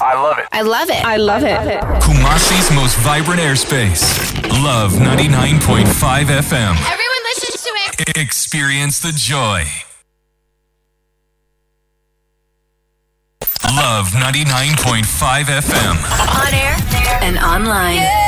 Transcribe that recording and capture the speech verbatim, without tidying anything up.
I love it. I love it. I love it. Kumasi's most vibrant airspace. Love ninety-nine point five F M. Everyone listens to it. Experience the joy. Love ninety-nine point five F M. On air and online.